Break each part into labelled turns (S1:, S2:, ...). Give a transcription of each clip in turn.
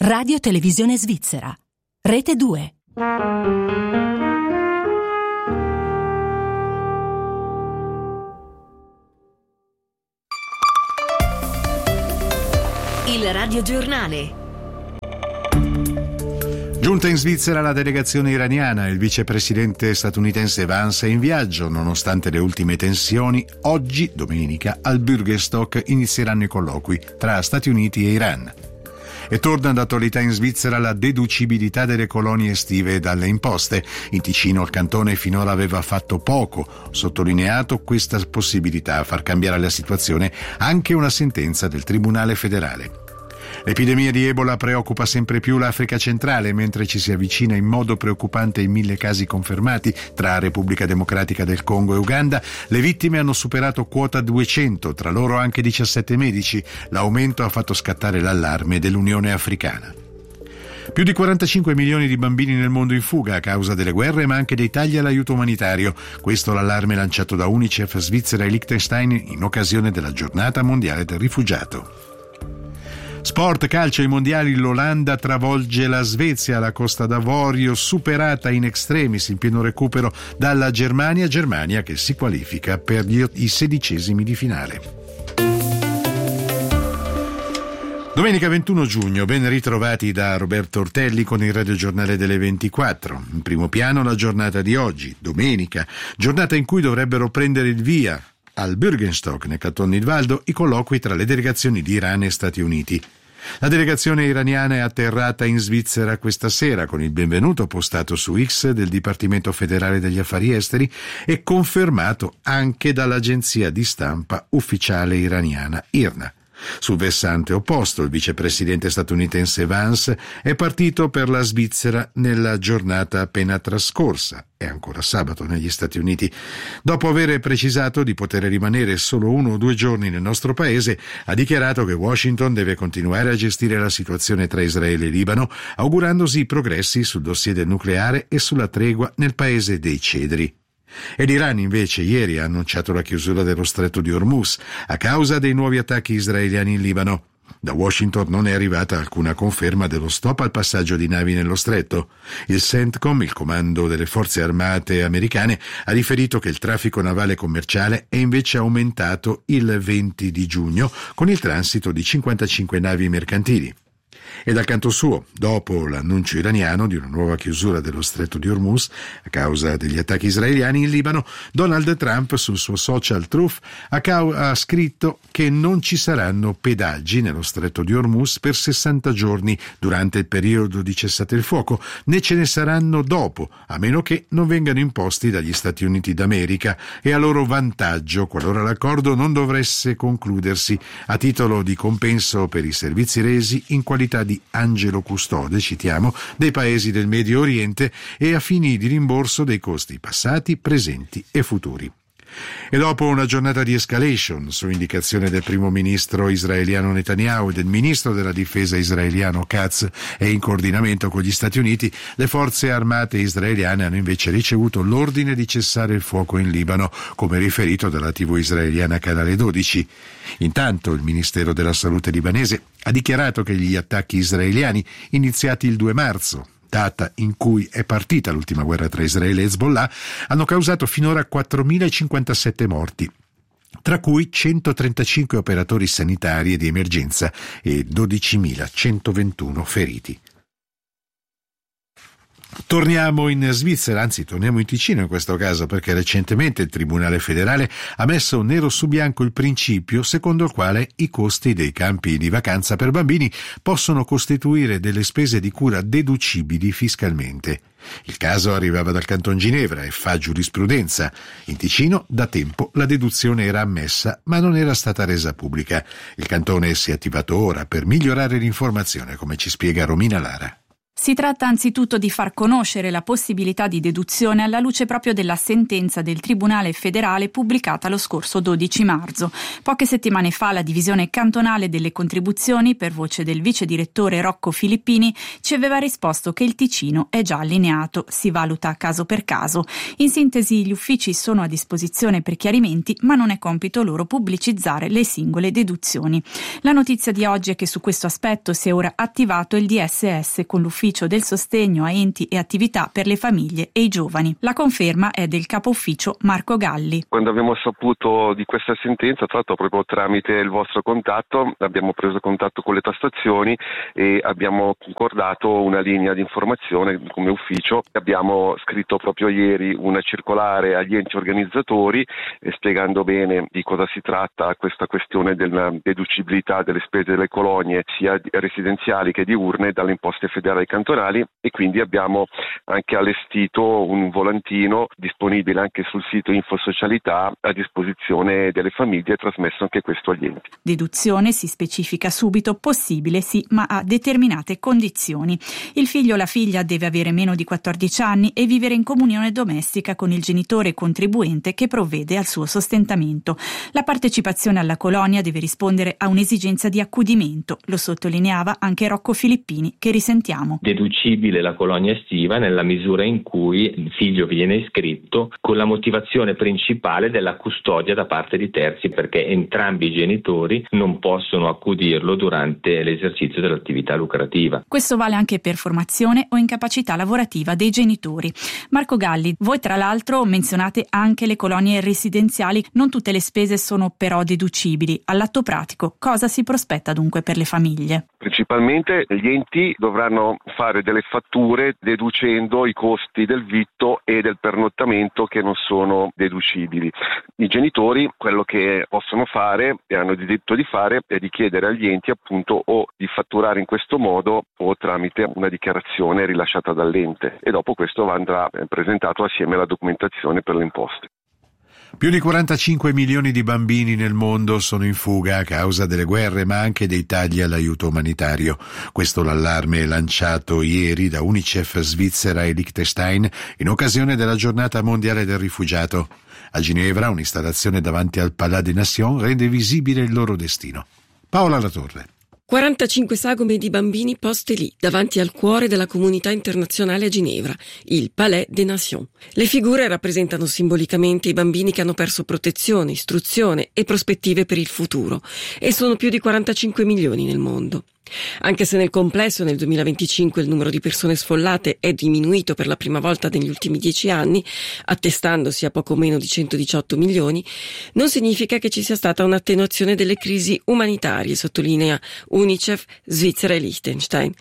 S1: Radio Televisione Svizzera. Rete 2. Il radiogiornale.
S2: Giunta in Svizzera la delegazione iraniana. Il vicepresidente statunitense Vance è in viaggio. Nonostante le ultime tensioni, oggi, domenica, al Bürgerstock inizieranno i colloqui tra Stati Uniti e Iran. E torna d'attualità in Svizzera la deducibilità delle colonie estive dalle imposte. In Ticino il cantone finora aveva fatto poco, sottolineato questa possibilità a far cambiare la situazione anche una sentenza del Tribunale federale. L'epidemia di Ebola preoccupa sempre più l'Africa centrale, mentre ci si avvicina in modo preoccupante ai 1.000 casi confermati tra Repubblica Democratica del Congo e Uganda. Le vittime hanno superato quota 200, tra loro anche 17 medici. L'aumento ha fatto scattare l'allarme dell'Unione Africana. Più di 45 milioni di bambini nel mondo in fuga a causa delle guerre, ma anche dei tagli all'aiuto umanitario. Questo l'allarme lanciato da UNICEF, Svizzera e Liechtenstein in occasione della Giornata Mondiale del Rifugiato. Sport, calcio ai mondiali, l'Olanda travolge la Svezia alla Costa d'Avorio, superata in extremis in pieno recupero dalla Germania che si qualifica per i 16esimi di finale. Domenica 21 giugno, ben ritrovati da Roberto Ortelli con il radiogiornale delle 24. In primo piano la giornata di oggi, domenica, giornata in cui dovrebbero prendere il via al Bürgenstock, nel Canton Nidwalden, i colloqui tra le delegazioni di Iran e Stati Uniti. La delegazione iraniana è atterrata in Svizzera questa sera con il benvenuto postato su X del Dipartimento federale degli affari esteri e confermato anche dall'agenzia di stampa ufficiale iraniana IRNA. Sul versante opposto, il vicepresidente statunitense Vance è partito per la Svizzera nella giornata appena trascorsa. È ancora sabato negli Stati Uniti. Dopo aver precisato di poter rimanere solo 1 o 2 giorni nel nostro paese, ha dichiarato che Washington deve continuare a gestire la situazione tra Israele e Libano, augurandosi progressi sul dossier del nucleare e sulla tregua nel paese dei cedri. E l'Iran invece ieri ha annunciato la chiusura dello stretto di Hormuz a causa dei nuovi attacchi israeliani in Libano. Da Washington non è arrivata alcuna conferma dello stop al passaggio di navi nello stretto. Il CENTCOM, il comando delle forze armate americane, ha riferito che il traffico navale commerciale è invece aumentato il 20 di giugno con il transito di 55 navi mercantili. E dal canto suo, dopo l'annuncio iraniano di una nuova chiusura dello stretto di Hormuz a causa degli attacchi israeliani in Libano, Donald Trump sul suo social Truth ha scritto che non ci saranno pedaggi nello stretto di Hormuz per 60 giorni durante il periodo di cessate il fuoco, né ce ne saranno dopo, a meno che non vengano imposti dagli Stati Uniti d'America e a loro vantaggio qualora l'accordo non dovesse concludersi, a titolo di compenso per i servizi resi in qualità di angelo custode, citiamo, dei paesi del Medio Oriente e a fini di rimborso dei costi passati, presenti e futuri. E dopo una giornata di escalation su indicazione del primo ministro israeliano Netanyahu e del ministro della difesa israeliano Katz e in coordinamento con gli Stati Uniti, le forze armate israeliane hanno invece ricevuto l'ordine di cessare il fuoco in Libano, come riferito dalla TV israeliana Canale 12. Intanto il Ministero della Salute libanese ha dichiarato che gli attacchi israeliani iniziati il 2 marzo, data in cui è partita l'ultima guerra tra Israele e Hezbollah, hanno causato finora 4.057 morti, tra cui 135 operatori sanitari e di emergenza e 12.121 feriti. Torniamo in Svizzera, anzi torniamo in Ticino in questo caso, perché recentemente il Tribunale federale ha messo nero su bianco il principio secondo il quale i costi dei campi di vacanza per bambini possono costituire delle spese di cura deducibili fiscalmente. Il caso arrivava dal Canton Ginevra e fa giurisprudenza. In Ticino da tempo la deduzione era ammessa, ma non era stata resa pubblica. Il cantone si è attivato ora per migliorare l'informazione, come ci spiega Romina Lara.
S3: Si tratta anzitutto di far conoscere la possibilità di deduzione alla luce proprio della sentenza del Tribunale federale pubblicata lo scorso 12 marzo. Poche settimane fa la divisione cantonale delle contribuzioni, per voce del vice direttore Rocco Filippini, ci aveva risposto che il Ticino è già allineato, si valuta caso per caso. In sintesi, gli uffici sono a disposizione per chiarimenti, ma non è compito loro pubblicizzare le singole deduzioni. La notizia di oggi è che su questo aspetto si è ora attivato il DSS con l'ufficio del sostegno a enti e attività per le famiglie e i giovani. La conferma è del capo ufficio Marco Galli.
S4: Quando abbiamo saputo di questa sentenza, tra l'altro proprio tramite il vostro contatto, abbiamo preso contatto con le tassazioni e abbiamo concordato una linea di informazione come ufficio. Abbiamo scritto proprio ieri una circolare agli enti organizzatori spiegando bene di cosa si tratta questa questione della deducibilità delle spese delle colonie sia residenziali che diurne dalle imposte federali e cantonali, e quindi abbiamo anche allestito un volantino disponibile anche sul sito Infosocialità a disposizione delle famiglie, trasmesso anche questo agli enti.
S3: Deduzione, si specifica subito, possibile sì, ma a determinate condizioni. Il figlio o la figlia deve avere meno di 14 anni e vivere in comunione domestica con il genitore contribuente che provvede al suo sostentamento. La partecipazione alla colonia deve rispondere a un'esigenza di accudimento, lo sottolineava anche Rocco Filippini, che risentiamo.
S5: Deducibile la colonia estiva nella misura in cui il figlio viene iscritto con la motivazione principale della custodia da parte di terzi, perché entrambi i genitori non possono accudirlo durante l'esercizio dell'attività lucrativa.
S3: Questo vale anche per formazione o incapacità lavorativa dei genitori. Marco Galli, voi tra l'altro menzionate anche le colonie residenziali, non tutte le spese sono però deducibili. All'atto pratico, cosa si prospetta dunque per le famiglie?
S4: Principalmente gli enti dovranno fare delle fatture deducendo i costi del vitto e del pernottamento che non sono deducibili. I genitori quello che possono fare e hanno diritto di fare è di chiedere agli enti appunto o di fatturare in questo modo o tramite una dichiarazione rilasciata dall'ente, e dopo questo andrà presentato assieme alla documentazione per le imposte.
S2: Più di 45 milioni di bambini nel mondo sono in fuga a causa delle guerre, ma anche dei tagli all'aiuto umanitario. Questo l'allarme lanciato ieri da Unicef, Svizzera e Liechtenstein in occasione della Giornata mondiale del rifugiato. A Ginevra, un'installazione davanti al Palais des Nations rende visibile il loro destino. Paola Latorre.
S6: 45 sagome di bambini poste lì, davanti al cuore della comunità internazionale a Ginevra, il Palais des Nations. Le figure rappresentano simbolicamente i bambini che hanno perso protezione, istruzione e prospettive per il futuro, e sono più di 45 milioni nel mondo. Anche se nel complesso nel 2025 il numero di persone sfollate è diminuito per la prima volta negli ultimi 10 anni, attestandosi a poco meno di 118 milioni, non significa che ci sia stata un'attenuazione delle crisi umanitarie, sottolinea Unicef, Svizzera e Liechtenstein.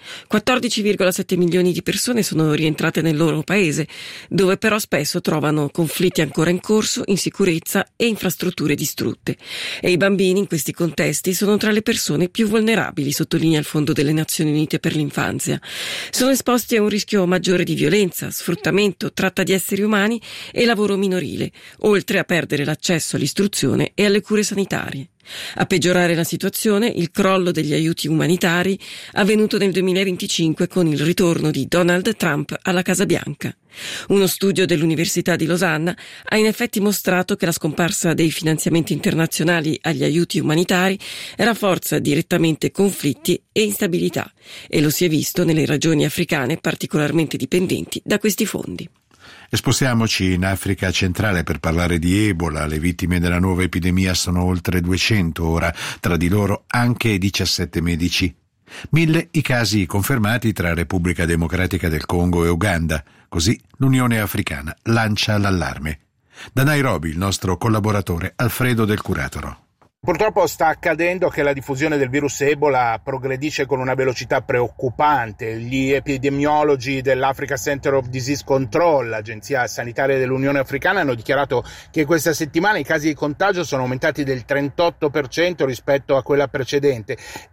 S6: 14,7 milioni di persone sono rientrate nel loro paese, dove però spesso trovano conflitti ancora in corso, insicurezza e infrastrutture distrutte. E i bambini in questi contesti sono tra le persone più vulnerabili, sottolinea il Fondo delle Nazioni Unite per l'infanzia. Sono esposti a un rischio maggiore di violenza, sfruttamento, tratta di esseri umani e lavoro minorile, oltre a perdere l'accesso all'istruzione e alle cure sanitarie. A peggiorare la situazione, il crollo degli aiuti umanitari avvenuto nel 2025 con il ritorno di Donald Trump alla Casa Bianca. Uno studio dell'Università di Losanna ha in effetti mostrato che la scomparsa dei finanziamenti internazionali agli aiuti umanitari rafforza direttamente conflitti e instabilità, e lo si è visto nelle regioni africane particolarmente dipendenti da questi fondi.
S2: E spostiamoci in Africa centrale per parlare di Ebola. Le vittime della nuova epidemia sono oltre 200 ora, tra di loro anche 17 medici. 1000 i casi confermati tra Repubblica Democratica del Congo e Uganda. Così l'Unione Africana lancia l'allarme. Da Nairobi il nostro collaboratore Alfredo Del Curatoro.
S7: Purtroppo sta accadendo che la diffusione del virus Ebola progredisce con una velocità preoccupante. Gli epidemiologi dell'Africa Center of Disease Control, l'agenzia sanitaria dell'Unione Africana, hanno dichiarato che questa settimana i casi di contagio sono aumentati del 38% rispetto a quella precedente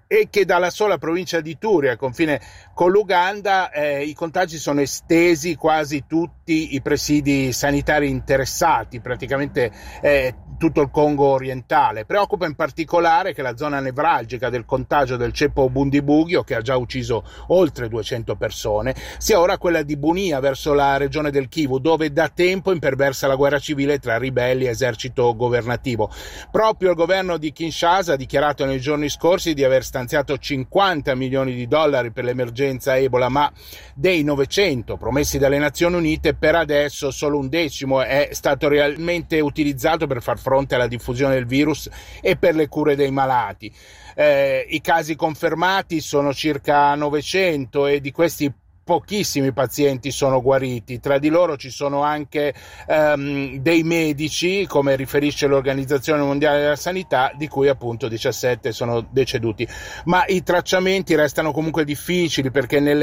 S7: e che dalla sola provincia di Turi, al confine con l'Uganda, i contagi sono estesi quasi tutti i presidi sanitari interessati, praticamente tutto il Congo orientale. Preoccupa in particolare che la zona nevralgica del contagio del ceppo Bundibugyo, che ha già ucciso oltre 200 persone, sia ora quella di Bunia, verso la regione del Kivu, dove da tempo imperversa la guerra civile tra ribelli e esercito governativo. Proprio il governo di Kinshasa ha dichiarato nei giorni scorsi di aver stanziato 50 milioni di dollari per l'emergenza Ebola, ma dei 900 promessi dalle Nazioni Unite per adesso solo un decimo è stato realmente utilizzato per far fronte alla diffusione del virus e per le cure dei malati. I casi confermati sono circa 900 e di questi pochissimi pazienti sono guariti. Tra di loro ci sono anche dei medici, come riferisce l'Organizzazione Mondiale della Sanità, di cui appunto 17 sono deceduti. Ma i tracciamenti restano comunque difficili, perché nelle